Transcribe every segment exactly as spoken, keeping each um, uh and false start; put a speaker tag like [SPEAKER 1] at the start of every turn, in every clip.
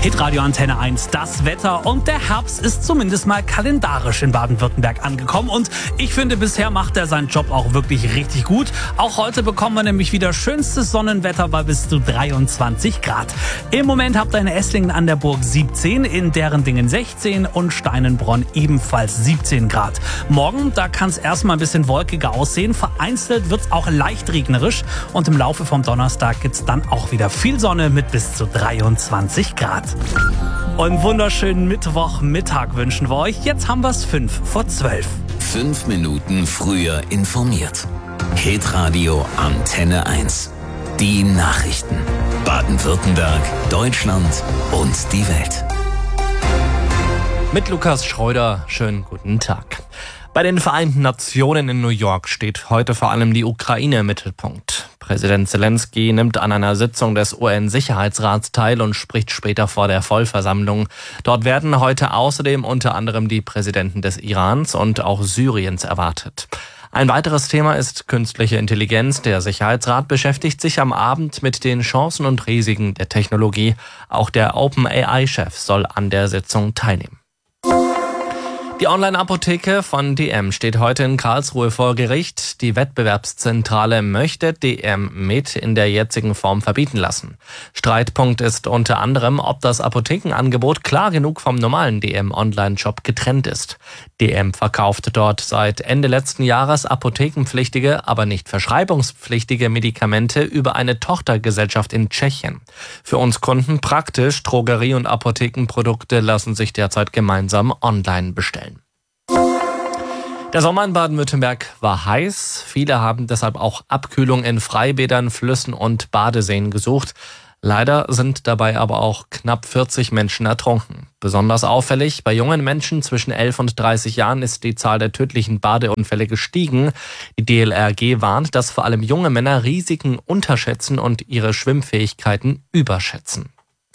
[SPEAKER 1] Hitradio Antenne eins, das Wetter, und der Herbst ist zumindest mal kalendarisch in Baden-Württemberg angekommen und ich finde, bisher macht er seinen Job auch wirklich richtig gut. Auch heute bekommen wir nämlich wieder schönstes Sonnenwetter bei bis zu dreiundzwanzig Grad. Im Moment habt ihr in Esslingen an der Burg siebzehn, in Derendingen sechzehn und Steinenbronn ebenfalls siebzehn Grad. Morgen, da kann es erstmal ein bisschen wolkiger aussehen, vereinzelt wird es auch leicht regnerisch und im Laufe vom Donnerstag gibt es dann auch wieder viel Sonne mit bis zu dreiundzwanzig Grad. Und wunderschönen Mittwochmittag wünschen wir euch. Jetzt haben wir es fünf vor zwölf.
[SPEAKER 2] Fünf Minuten früher informiert. Hitradio Antenne eins. Die Nachrichten. Baden-Württemberg, Deutschland und die Welt.
[SPEAKER 3] Mit Lukas Schreuder, schönen guten Tag. Bei den Vereinten Nationen in New York steht heute vor allem die Ukraine im Mittelpunkt. Präsident Zelensky nimmt an einer Sitzung des U N-Sicherheitsrats teil und spricht später vor der Vollversammlung. Dort werden heute außerdem unter anderem die Präsidenten des Irans und auch Syriens erwartet. Ein weiteres Thema ist künstliche Intelligenz. Der Sicherheitsrat beschäftigt sich am Abend mit den Chancen und Risiken der Technologie. Auch der OpenAI-Chef soll an der Sitzung teilnehmen. Die Online-Apotheke von D M steht heute in Karlsruhe vor Gericht. Die Wettbewerbszentrale möchte D M Med in der jetzigen Form verbieten lassen. Streitpunkt ist unter anderem, ob das Apothekenangebot klar genug vom normalen D M-Online-Shop getrennt ist. D M verkauft dort seit Ende letzten Jahres apothekenpflichtige, aber nicht verschreibungspflichtige Medikamente über eine Tochtergesellschaft in Tschechien. Für uns Kunden praktisch, Drogerie- und Apothekenprodukte lassen sich derzeit gemeinsam online bestellen. Der Sommer in Baden-Württemberg war heiß. Viele haben deshalb auch Abkühlung in Freibädern, Flüssen und Badeseen gesucht. Leider sind dabei aber auch knapp vierzig Menschen ertrunken. Besonders auffällig, bei jungen Menschen zwischen elf und dreißig Jahren ist die Zahl der tödlichen Badeunfälle gestiegen. Die D L R G warnt, dass vor allem junge Männer Risiken unterschätzen und ihre Schwimmfähigkeiten überschätzen.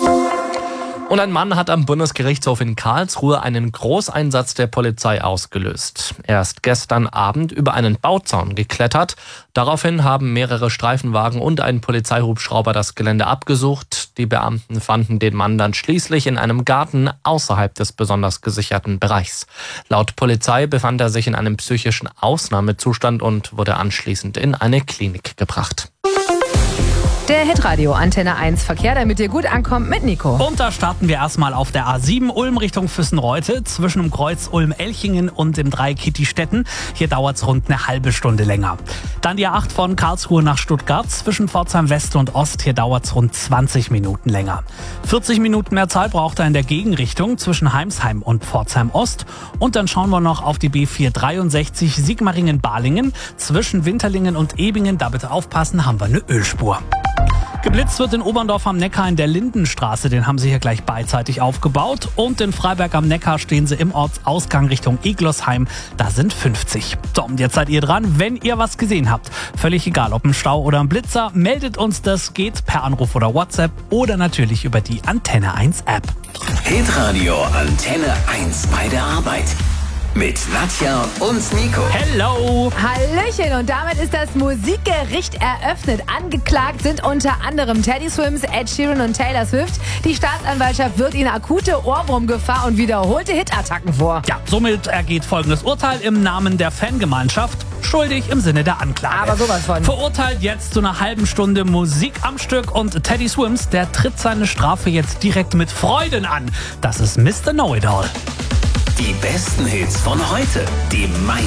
[SPEAKER 3] Und ein Mann hat am Bundesgerichtshof in Karlsruhe einen Großeinsatz der Polizei ausgelöst. Er ist gestern Abend über einen Bauzaun geklettert. Daraufhin haben mehrere Streifenwagen und ein Polizeihubschrauber das Gelände abgesucht. Die Beamten fanden den Mann dann schließlich in einem Garten außerhalb des besonders gesicherten Bereichs. Laut Polizei befand er sich in einem psychischen Ausnahmezustand und wurde anschließend in eine Klinik gebracht.
[SPEAKER 4] Der Hitradio Antenne eins Verkehr, damit ihr gut ankommt, mit Nico.
[SPEAKER 1] Und da starten wir erstmal auf der A sieben Ulm Richtung Füssenreute zwischen dem Kreuz Ulm-Elchingen und dem Dreieck Kittistetten. Hier dauert es rund eine halbe Stunde länger. Dann die A acht von Karlsruhe nach Stuttgart zwischen Pforzheim West und Ost. Hier dauert es rund zwanzig Minuten länger. vierzig Minuten mehr Zeit braucht er in der Gegenrichtung zwischen Heimsheim und Pforzheim Ost. Und dann schauen wir noch auf die B vierhundertdreiundsechzig Sigmaringen-Balingen zwischen Winterlingen und Ebingen. Da bitte aufpassen, haben wir eine Ölspur. Geblitzt wird in Oberndorf am Neckar in der Lindenstraße, den haben sie hier gleich beidseitig aufgebaut. Und in Freiberg am Neckar stehen sie im Ortsausgang Richtung Eglosheim, da sind fünfzig. So, und jetzt seid ihr dran, wenn ihr was gesehen habt. Völlig egal, ob ein Stau oder ein Blitzer, meldet uns, das geht per Anruf oder WhatsApp oder natürlich über die Antenne eins App.
[SPEAKER 2] Hitradio Antenne eins bei der Arbeit. Mit Nadja und Nico.
[SPEAKER 1] Hello!
[SPEAKER 4] Hallöchen, und damit ist das Musikgericht eröffnet. Angeklagt sind unter anderem Teddy Swims, Ed Sheeran und Taylor Swift. Die Staatsanwaltschaft wirft ihnen akute Ohrwurmgefahr und wiederholte Hitattacken vor.
[SPEAKER 1] Ja, somit ergeht folgendes Urteil im Namen der Fangemeinschaft. Schuldig im Sinne der Anklage.
[SPEAKER 4] Aber sowas von.
[SPEAKER 1] Verurteilt jetzt zu einer halben Stunde Musik am Stück, und Teddy Swims, der tritt seine Strafe jetzt direkt mit Freuden an. Das ist Mister Know-It-All.
[SPEAKER 2] Die besten Hits von heute. Die Mai